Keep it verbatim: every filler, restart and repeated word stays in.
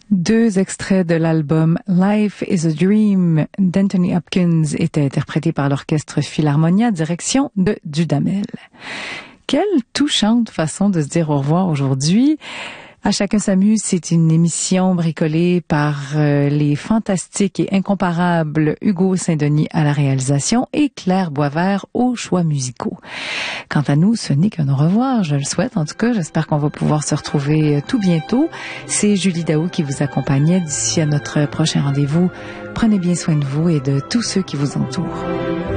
Deux extraits de l'album Life is a Dream d'Anthony Hopkins étaient interprétés par l'orchestre Philharmonia, direction de Dudamel. Quelle touchante façon de se dire au revoir aujourd'hui. À chacun s'amuse, c'est une émission bricolée par euh, les fantastiques et incomparables Hugo Saint-Denis à la réalisation et Claire Boisvert aux choix musicaux. Quant à nous, ce n'est qu'un au revoir, je le souhaite. En tout cas, j'espère qu'on va pouvoir se retrouver tout bientôt. C'est Julie Daou qui vous accompagnait. D'ici à notre prochain rendez-vous, prenez bien soin de vous et de tous ceux qui vous entourent.